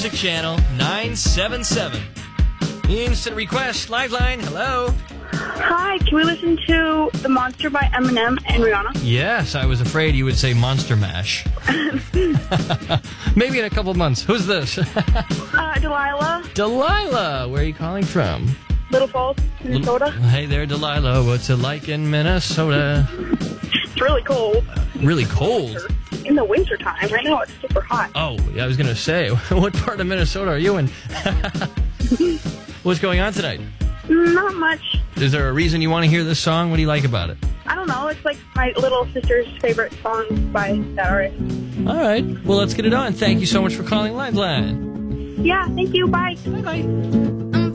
Music Channel 977. Instant request, Lifeline, hello. Hi, can we listen to The Monster by Eminem and Rihanna? Yes, I was afraid you would say Monster Mash. Maybe in a couple months. Who's this? Delilah, Delilah, where are you calling from? Little Falls, Minnesota. Hey there, Delilah. What's it like in Minnesota? It's really cold. Really cold? In the wintertime. Right now it's super hot. Oh, yeah, I was going to say, what part of Minnesota are you in? What's going on tonight? Not much. Is there a reason you want to hear this song? What do you like about it? I don't know. It's like my little sister's favorite song by that artist. All right. Well, let's get it on. Thank you so much for calling Lifeline. Yeah, thank you. Bye. Bye-bye.